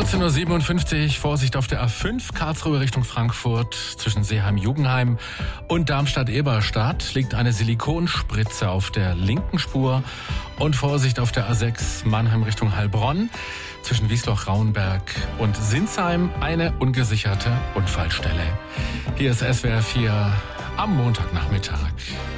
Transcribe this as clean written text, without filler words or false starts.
14.57 Uhr, Vorsicht auf der A5, Karlsruhe Richtung Frankfurt. Zwischen Seeheim-Jugenheim und Darmstadt-Eberstadt liegt eine Silikonspritze auf der linken Spur. Und Vorsicht auf der A6, Mannheim Richtung Heilbronn. Zwischen Wiesloch-Rauenberg und Sinsheim eine ungesicherte Unfallstelle. Hier ist SWR 4 am Montagnachmittag.